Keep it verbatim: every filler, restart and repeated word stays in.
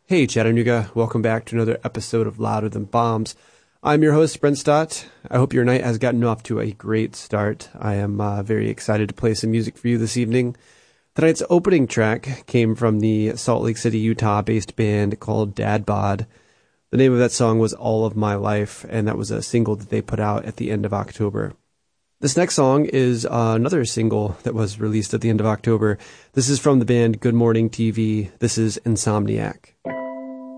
Hey Chattanooga, welcome back to another episode of Louder Than Bombs. I'm your host, Brent Stott. I hope your night has gotten off to a great start. I am uh, very excited to play some music for you this evening. Tonight's opening track came from the Salt Lake City, Utah-based band called Dad Bod. The name of that song was All of My Life, and that was a single that they put out at the end of October. This next song is uh, another single that was released at the end of October. This is from the band Good Morning T V. This is Insomniac.